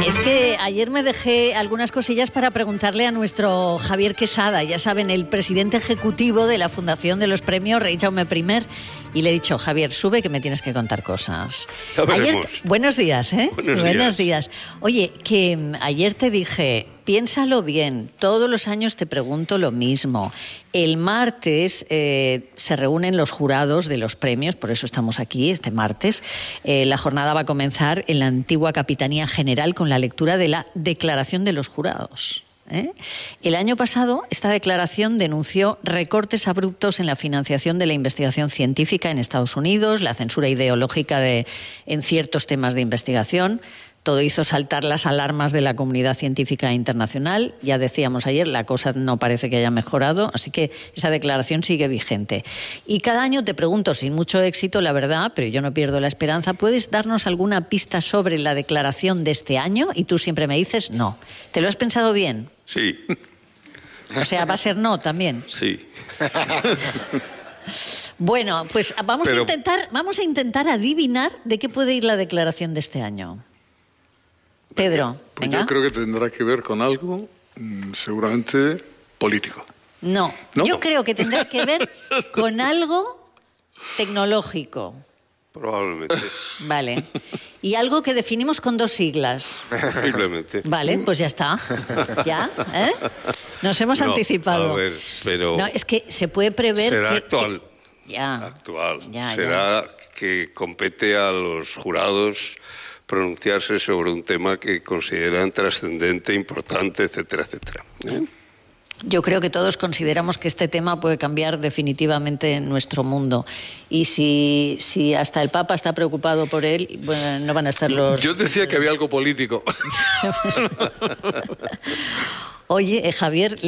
Es que ayer me dejé algunas cosillas para preguntarle a nuestro Javier Quesada, ya saben, el presidente ejecutivo de la Fundación de los Premios Rey Jaume I, y le he dicho, Javier, sube que me tienes que contar cosas. Ayer, buenos días, ¿eh? Buenos días. Oye, que ayer te dije, piénsalo bien, todos los años te pregunto lo mismo. El martes se reúnen los jurados de los premios, por eso estamos aquí este martes. La jornada va a comenzar en la antigua Capitanía General con la lectura de la Declaración de los Jurados. El año pasado, esta declaración denunció recortes abruptos en la financiación de la investigación científica en Estados Unidos, la censura ideológica en ciertos temas de investigación. Todo hizo saltar las alarmas de la comunidad científica internacional. Ya decíamos ayer, la cosa no parece que haya mejorado, así que esa declaración sigue vigente. Y cada año te pregunto, sin mucho éxito, la verdad, pero yo no pierdo la esperanza, ¿puedes darnos alguna pista sobre la declaración de este año? Y tú siempre me dices no. ¿Te lo has pensado bien? Sí. O sea, ¿va a ser no también? Sí. Bueno, pues vamos a intentar adivinar de qué puede ir la declaración de este año. Pedro, pues venga. Yo creo que tendrá que ver con algo seguramente político. No, yo creo que tendrá que ver con algo tecnológico. Probablemente. Vale. Y algo que definimos con 2 siglas. Posiblemente. Vale, pues ya está. ¿Ya? Nos hemos anticipado. A ver, pero... No, es que se puede prever... Será actual. Ya. Actual. Ya, será que compete a los jurados pronunciarse sobre un tema que consideran trascendente, importante, etcétera, etcétera. Yo creo que todos consideramos que este tema puede cambiar definitivamente nuestro mundo. Y si hasta el Papa está preocupado por él, bueno, no van a estar los... Yo decía que había algo político. Oye, Javier...